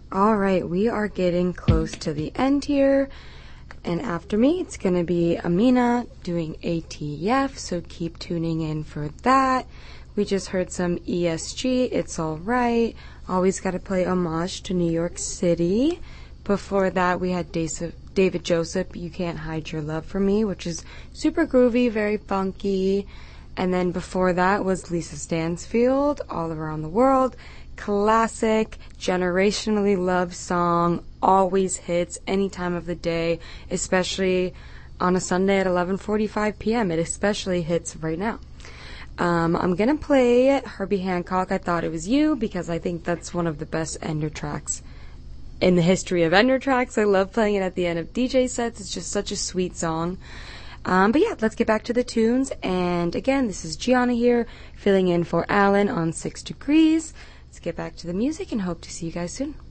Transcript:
All right, we are getting close to the end here. And after me, it's going to be Amina doing ATF, so keep tuning in for that. We just heard some ESG, It's Alright. Always got to play homage to New York City. Before that, we had David Joseph, You Can't Hide Your Love From Me, which is super groovy, very funky. And then before that was Lisa Stansfield, All Around the World. Classic, generationally loved song, always hits any time of the day, especially on a Sunday at 11:45 p.m. It especially hits right now. I'm going to play Herbie Hancock, I Thought It Was You, because I think that's one of the best Ender tracks in the history of Ender tracks. I love playing it at the end of DJ sets. It's just such a sweet song. But yeah, let's get back to the tunes. And again, this is Gianna here, filling in for Alan on 6 Degrees. Let's get back to the music and hope to see you guys soon.